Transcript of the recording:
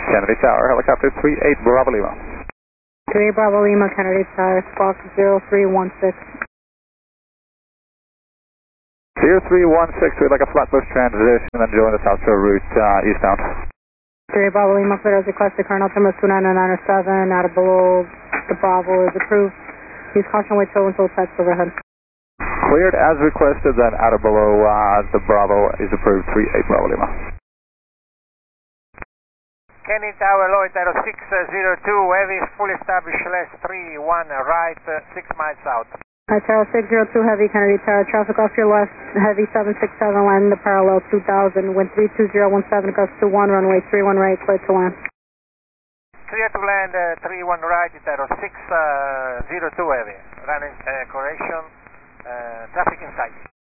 Kennedy Tower, helicopter 38 Bravo Lima. 38 Bravo Lima, Kennedy Tower, Squawk 0316. 0316, we'd like a flatbush transition and join us out to a route eastbound. 38 Bravo Lima, cleared as requested, current altimeter 29907, out of below, the Bravo is approved. Use caution, wait till text overhead. Cleared as requested, then out of below, the Bravo is approved, 38 Bravo Lima. Kennedy Tower, Lloyd, 0602, heavy, fully established, less 31 right, 6 miles out. Tower 602, heavy, Kennedy Tower, traffic off your left, heavy 767, land in the parallel 2000, wind 32017, gust 21, runway 31 right, clear to land. Clear to land, 31 right, 0602, heavy, running correction, traffic in sight.